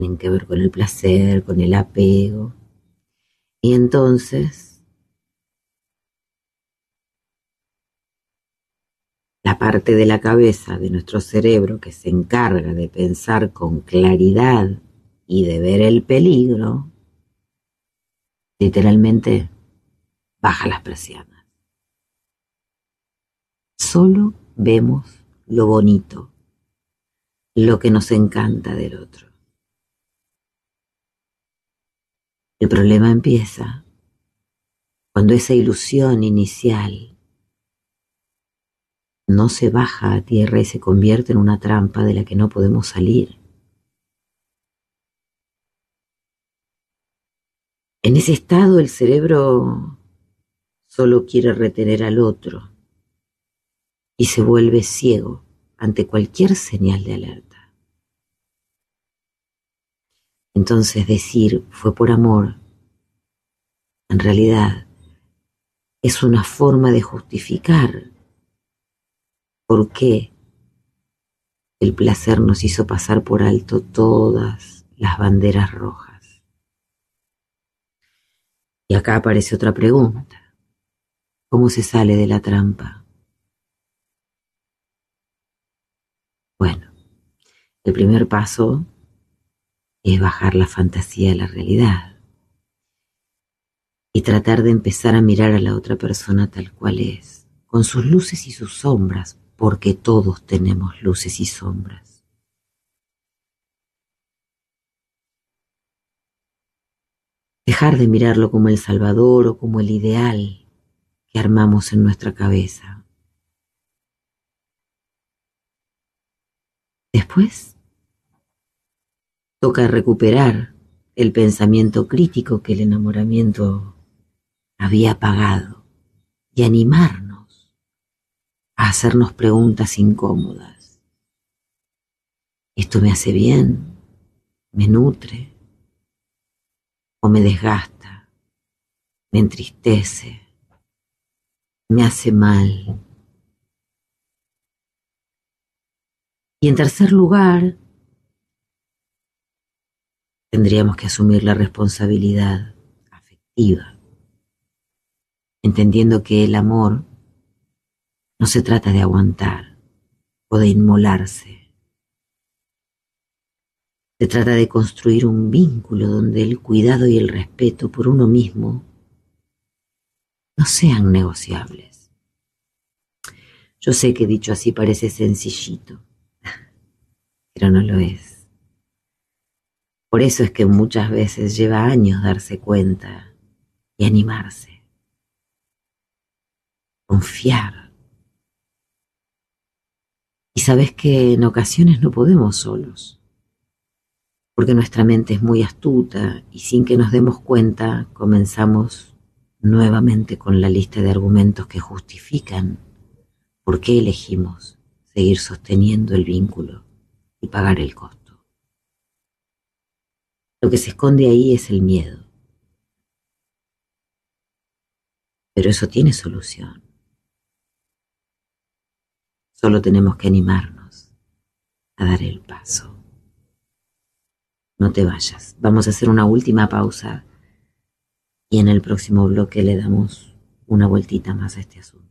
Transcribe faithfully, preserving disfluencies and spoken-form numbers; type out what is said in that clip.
tienen que ver con el placer, con el apego. Y entonces la parte de la cabeza de nuestro cerebro que se encarga de pensar con claridad y de ver el peligro, literalmente baja las persianas. Solo vemos lo bonito, lo que nos encanta del otro. El problema empieza cuando esa ilusión inicial no se baja a tierra y se convierte en una trampa de la que no podemos salir. En ese estado el cerebro solo quiere retener al otro y se vuelve ciego ante cualquier señal de alerta. Entonces decir fue por amor, en realidad es una forma de justificar por qué el placer nos hizo pasar por alto todas las banderas rojas. Y acá aparece otra pregunta. ¿Cómo se sale de la trampa? Bueno, el primer paso es bajar la fantasía a la realidad y tratar de empezar a mirar a la otra persona tal cual es, con sus luces y sus sombras, porque todos tenemos luces y sombras. Dejar de mirarlo como el salvador o como el ideal que armamos en nuestra cabeza. Después, toca recuperar el pensamiento crítico que el enamoramiento había apagado y animarnos a hacernos preguntas incómodas. ¿Esto me hace bien? ¿Me nutre? ¿O me desgasta? ¿Me entristece? ¿Me hace mal? Y en tercer lugar, tendríamos que asumir la responsabilidad afectiva, entendiendo que el amor no se trata de aguantar o de inmolarse. Se trata de construir un vínculo donde el cuidado y el respeto por uno mismo no sean negociables. Yo sé que dicho así parece sencillito, pero no lo es. Por eso es que muchas veces lleva años darse cuenta y animarse, confiar. Y sabes que en ocasiones no podemos solos, porque nuestra mente es muy astuta y sin que nos demos cuenta comenzamos nuevamente con la lista de argumentos que justifican por qué elegimos seguir sosteniendo el vínculo y pagar el costo. Lo que se esconde ahí es el miedo, pero eso tiene solución. Solo tenemos que animarnos a dar el paso. No te vayas, vamos a hacer una última pausa y en el próximo bloque le damos una vueltita más a este asunto.